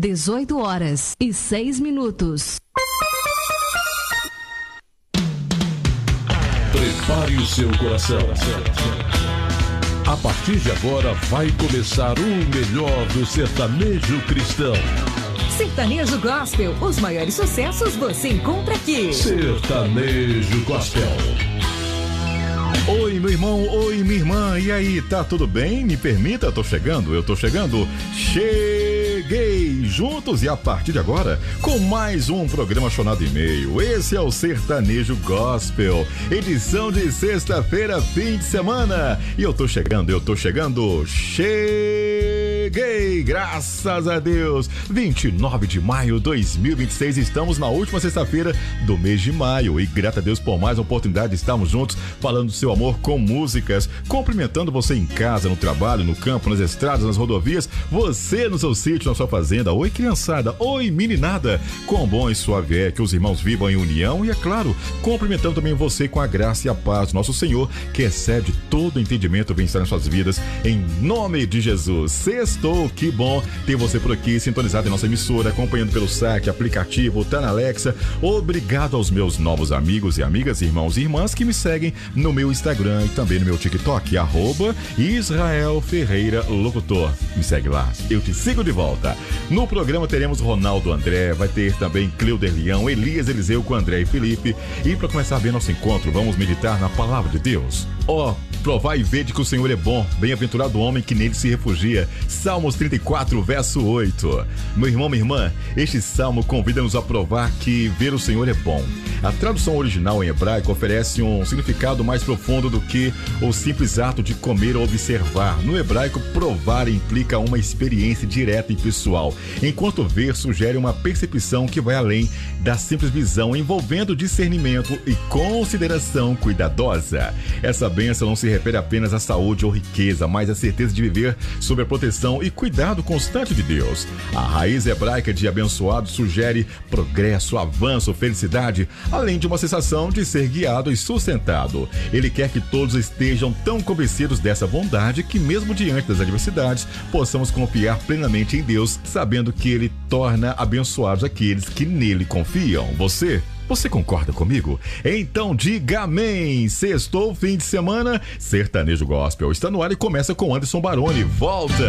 18h06. Prepare o seu coração. A partir de agora vai começar o melhor do sertanejo cristão. Sertanejo Gospel, os maiores sucessos você encontra aqui. Sertanejo Gospel. Oi, meu irmão, oi, minha irmã, e aí, tá tudo bem? Me permita, eu tô chegando. Cheguei juntos e a partir de agora, com mais um programa Chonado e Meio. Esse é o Sertanejo Gospel, edição de sexta-feira, fim de semana. E eu tô chegando. Cheguei, graças a Deus. 29 de maio de 2026, estamos na última sexta-feira do mês de maio. E graças a Deus por mais uma oportunidade de estarmos juntos, falando do seu amor com músicas, cumprimentando você em casa, no trabalho, no campo, nas estradas, nas rodovias, você no seu sítio, na sua fazenda. Oi, criançada, oi, meninada. Quão bom e suave é que os irmãos vivam em união e, é claro, cumprimentando também você com a graça e a paz do nosso Senhor, que excede todo entendimento, vem estar nas suas vidas, em nome de Jesus. Sextou, que bom ter você por aqui, sintonizado em nossa emissora, acompanhando pelo site, aplicativo, tá na Alexa. Obrigado aos meus novos amigos e amigas, irmãos e irmãs que me seguem no meu Instagram e também no meu TikTok, @Israel Ferreira Locutor. Me segue lá, eu te sigo de volta. No programa teremos Ronaldo André, vai ter também Cleuder Leão, Elias Eliseu com André e Felipe. E para começar bem nosso encontro, vamos meditar na palavra de Deus. Provai e vede que o Senhor é bom, bem-aventurado o homem que nele se refugia. Salmos 34, verso 8. Meu irmão, minha irmã, este salmo convida-nos a provar que ver o Senhor é bom. A tradução original em hebraico oferece um significado mais profundo do que o simples ato de comer ou observar. No hebraico, provar implica uma experiência direta e pessoal, enquanto ver sugere uma percepção que vai além da simples visão, envolvendo discernimento e consideração cuidadosa. Essa bênção não se refere apenas à saúde ou riqueza, mas à certeza de viver sob a proteção e cuidado constante de Deus. A raiz hebraica de abençoado sugere progresso, avanço, felicidade, além de uma sensação de ser guiado e sustentado. Ele quer que todos estejam tão convencidos dessa bondade que, mesmo diante das adversidades, possamos confiar plenamente em Deus, sabendo que Ele torna abençoados aqueles que nele confiam. Você concorda comigo? Então diga amém! Sextou, fim de semana, Sertanejo Gospel está no ar e começa com Anderson Baroni. Volta!